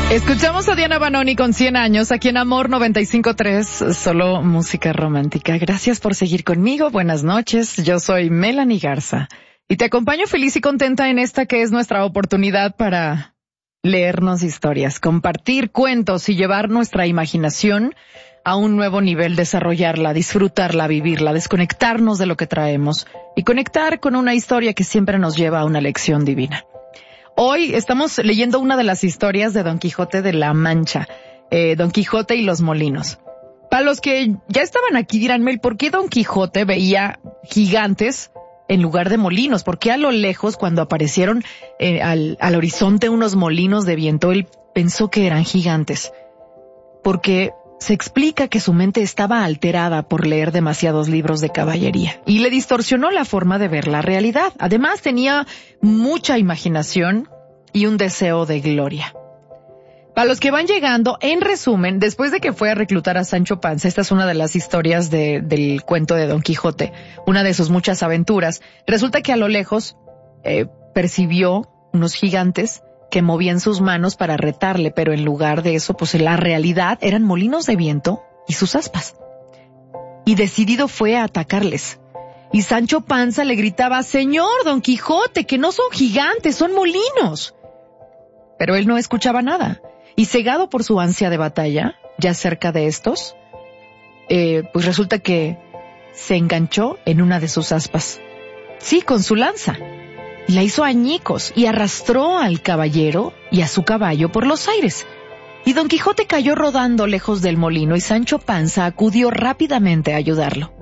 Escuchamos a Diana Banoni con 100 años aquí en Amor 95.3, solo música romántica. Gracias por seguir conmigo, buenas noches, yo soy Melanie Garza y te acompaño feliz y contenta en esta que es nuestra oportunidad para leernos historias, compartir cuentos y llevar nuestra imaginación a un nuevo nivel, desarrollarla, disfrutarla, vivirla, desconectarnos de lo que traemos y conectar con una historia que siempre nos lleva a una lección divina. Hoy estamos leyendo una de las historias de Don Quijote de la Mancha, Don Quijote y los molinos. Para los que ya estaban aquí diránme, ¿por qué Don Quijote veía gigantes en lugar de molinos? ¿Por qué a lo lejos, cuando aparecieron al horizonte unos molinos de viento, él pensó que eran gigantes? Porque se explica que su mente estaba alterada por leer demasiados libros de caballería y le distorsionó la forma de ver la realidad. Además, tenía mucha imaginación y un deseo de gloria. Para los que van llegando, en resumen, después de que fue a reclutar a Sancho Panza, esta es una de las historias del cuento de Don Quijote, una de sus muchas aventuras, resulta que a lo lejos percibió unos gigantes que movían sus manos para retarle, pero en lugar de eso, pues en la realidad eran molinos de viento y sus aspas. Y decidido fue a atacarles. Y Sancho Panza le gritaba: «Señor Don Quijote, que no son gigantes, son molinos». Pero él no escuchaba nada. Y cegado por su ansia de batalla, ya cerca de estos, pues resulta que se enganchó en una de sus aspas. Sí, con su lanza. Y la hizo añicos y arrastró al caballero y a su caballo por los aires. Y Don Quijote cayó rodando lejos del molino y Sancho Panza acudió rápidamente a ayudarlo.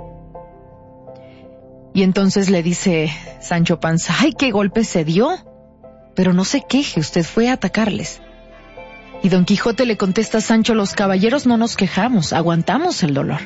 Y entonces le dice Sancho Panza: «¡Ay, qué golpe se dio! Pero no se queje, usted fue a atacarles». Y Don Quijote le contesta a Sancho: «Los caballeros no nos quejamos, aguantamos el dolor».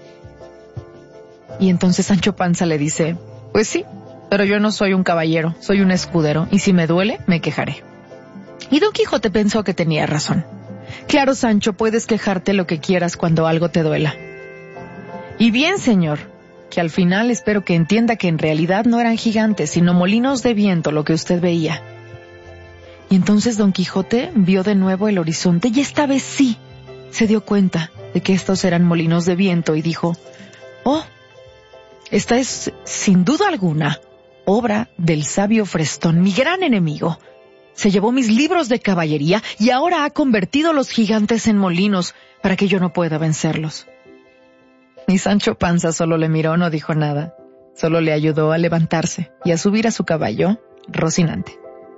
Y entonces Sancho Panza le dice: «Pues sí, pero yo no soy un caballero, soy un escudero, y si me duele, me quejaré». Y Don Quijote pensó que tenía razón. «Claro, Sancho, puedes quejarte lo que quieras cuando algo te duela. Y bien, señor, que al final espero que entienda que en realidad no eran gigantes, sino molinos de viento lo que usted veía». Y entonces Don Quijote vio de nuevo el horizonte y esta vez sí se dio cuenta de que estos eran molinos de viento y dijo: «Oh, esta es, sin duda alguna, obra del sabio Frestón, mi gran enemigo. Se llevó mis libros de caballería y ahora ha convertido los gigantes en molinos para que yo no pueda vencerlos». Y Sancho Panza solo le miró, no dijo nada. Solo le ayudó a levantarse y a subir a su caballo, Rocinante.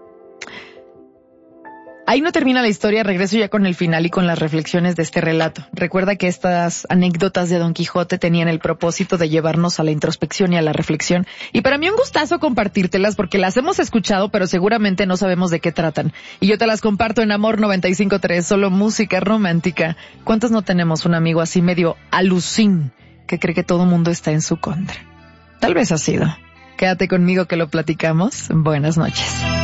Ahí no termina la historia, regreso ya con el final y con las reflexiones de este relato. Recuerda que estas anécdotas de Don Quijote tenían el propósito de llevarnos a la introspección y a la reflexión. Y para mí un gustazo compartírtelas porque las hemos escuchado, pero seguramente no sabemos de qué tratan. Y yo te las comparto en Amor 95.3, solo música romántica. ¿Cuántos no tenemos un amigo así medio alucín que cree que todo mundo está en su contra? Tal vez ha sido. Quédate conmigo que lo platicamos. Buenas noches.